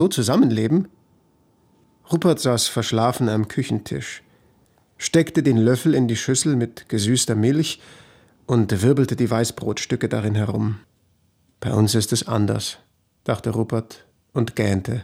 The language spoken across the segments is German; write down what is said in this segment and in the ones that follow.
So zusammenleben? Rupert saß verschlafen am Küchentisch, steckte den Löffel in die Schüssel mit gesüßter Milch und wirbelte die Weißbrotstücke darin herum. »Bei uns ist es anders«, dachte Rupert und gähnte.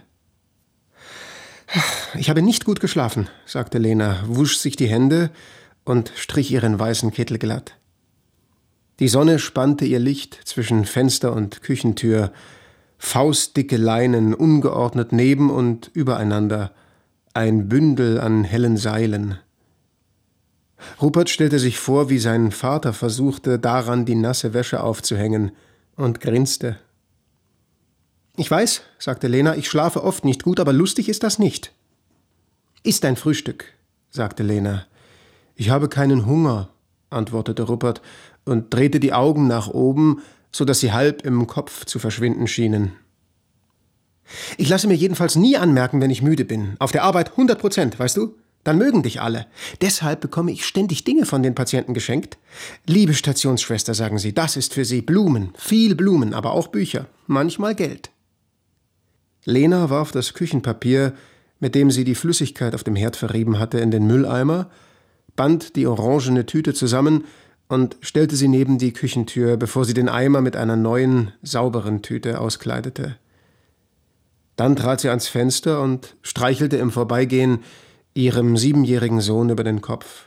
»Ich habe nicht gut geschlafen«, sagte Lena, wusch sich die Hände und strich ihren weißen Kittel glatt. Die Sonne spannte ihr Licht zwischen Fenster und Küchentür, faustdicke Leinen ungeordnet neben und übereinander, ein Bündel an hellen Seilen. Rupert stellte sich vor, wie sein Vater versuchte, daran die nasse Wäsche aufzuhängen, und grinste. »Ich weiß«, sagte Lena, »ich schlafe oft nicht gut, aber lustig ist das nicht.« »Iss dein Frühstück«, sagte Lena. »Ich habe keinen Hunger«, antwortete Rupert und drehte die Augen nach oben, so dass sie halb im Kopf zu verschwinden schienen. »Ich lasse mir jedenfalls nie anmerken, wenn ich müde bin. Auf der Arbeit 100%, weißt du? Dann mögen dich alle. Deshalb bekomme ich ständig Dinge von den Patienten geschenkt. Liebe Stationsschwester, sagen sie, das ist für sie Blumen, viel Blumen, aber auch Bücher, manchmal Geld.« Lena warf das Küchenpapier, mit dem sie die Flüssigkeit auf dem Herd verrieben hatte, in den Mülleimer, band die orangene Tüte zusammen und stellte sie neben die Küchentür, bevor sie den Eimer mit einer neuen, sauberen Tüte auskleidete. Dann trat sie ans Fenster und streichelte im Vorbeigehen ihrem 7-jährigen Sohn über den Kopf.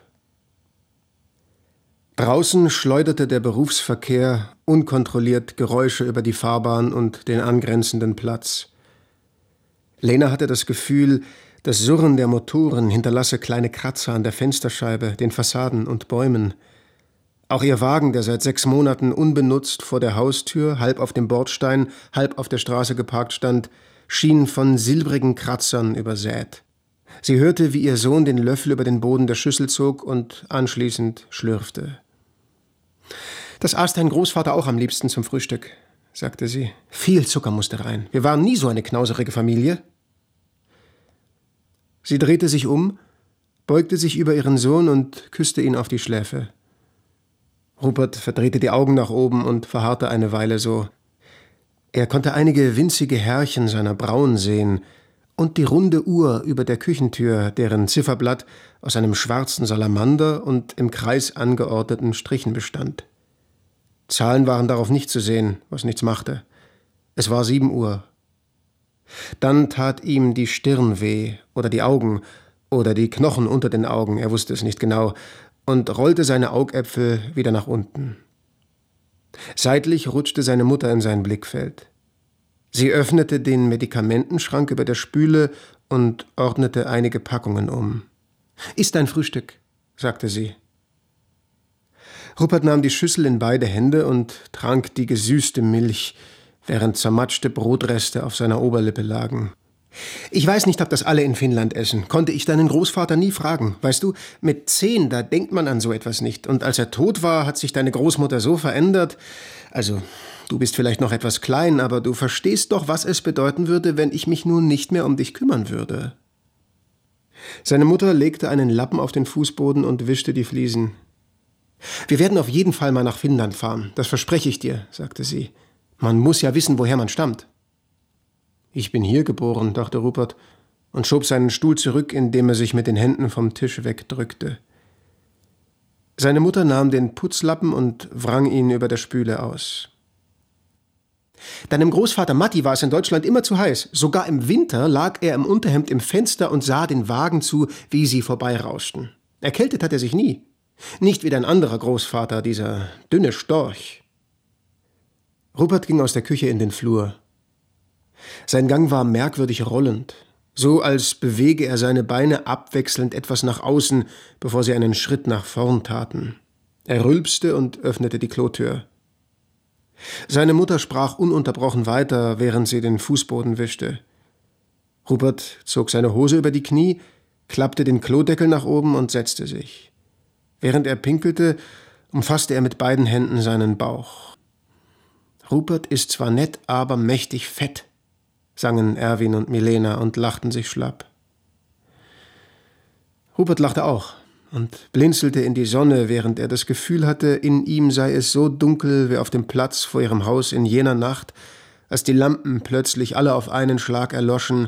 Draußen schleuderte der Berufsverkehr unkontrolliert Geräusche über die Fahrbahn und den angrenzenden Platz. Lena hatte das Gefühl, das Surren der Motoren hinterlasse kleine Kratzer an der Fensterscheibe, den Fassaden und Bäumen. Auch ihr Wagen, der seit 6 Monaten unbenutzt vor der Haustür, halb auf dem Bordstein, halb auf der Straße geparkt stand, schien von silbrigen Kratzern übersät. Sie hörte, wie ihr Sohn den Löffel über den Boden der Schüssel zog und anschließend schlürfte. »Das aß dein Großvater auch am liebsten zum Frühstück«, sagte sie. »Viel Zucker musste rein. Wir waren nie so eine knauserige Familie.« Sie drehte sich um, beugte sich über ihren Sohn und küsste ihn auf die Schläfe. Rupert verdrehte die Augen nach oben und verharrte eine Weile so. Er konnte einige winzige Härchen seiner Brauen sehen und die runde Uhr über der Küchentür, deren Zifferblatt aus einem schwarzen Salamander und im Kreis angeordneten Strichen bestand. Zahlen waren darauf nicht zu sehen, was nichts machte. Es war 7 Uhr. Dann tat ihm die Stirn weh oder die Augen oder die Knochen unter den Augen, er wusste es nicht genau, und rollte seine Augäpfel wieder nach unten. Seitlich rutschte seine Mutter in sein Blickfeld. Sie öffnete den Medikamentenschrank über der Spüle und ordnete einige Packungen um. »Iss dein Frühstück«, sagte sie. Rupert nahm die Schüssel in beide Hände und trank die gesüßte Milch, während zermatschte Brotreste auf seiner Oberlippe lagen. »Ich weiß nicht, ob das alle in Finnland essen. Konnte ich deinen Großvater nie fragen. Weißt du, mit 10, da denkt man an so etwas nicht. Und als er tot war, hat sich deine Großmutter so verändert. Also, du bist vielleicht noch etwas klein, aber du verstehst doch, was es bedeuten würde, wenn ich mich nun nicht mehr um dich kümmern würde.« Seine Mutter legte einen Lappen auf den Fußboden und wischte die Fliesen. »Wir werden auf jeden Fall mal nach Finnland fahren, das verspreche ich dir«, sagte sie. »Man muss ja wissen, woher man stammt.« »Ich bin hier geboren«, dachte Rupert und schob seinen Stuhl zurück, indem er sich mit den Händen vom Tisch wegdrückte. Seine Mutter nahm den Putzlappen und wrang ihn über der Spüle aus. »Deinem Großvater Matti war es in Deutschland immer zu heiß. Sogar im Winter lag er im Unterhemd im Fenster und sah den Wagen zu, wie sie vorbeirauschten. Erkältet hat er sich nie. Nicht wie dein anderer Großvater, dieser dünne Storch.« Rupert ging aus der Küche in den Flur. Sein Gang war merkwürdig rollend, so als bewege er seine Beine abwechselnd etwas nach außen, bevor sie einen Schritt nach vorn taten. Er rülpste und öffnete die Klotür. Seine Mutter sprach ununterbrochen weiter, während sie den Fußboden wischte. Rupert zog seine Hose über die Knie, klappte den Klodeckel nach oben und setzte sich. Während er pinkelte, umfasste er mit beiden Händen seinen Bauch. »Rupert ist zwar nett, aber mächtig fett«, sangen Erwin und Milena und lachten sich schlapp. Rupert lachte auch und blinzelte in die Sonne, während er das Gefühl hatte, in ihm sei es so dunkel wie auf dem Platz vor ihrem Haus in jener Nacht, als die Lampen plötzlich alle auf einen Schlag erloschen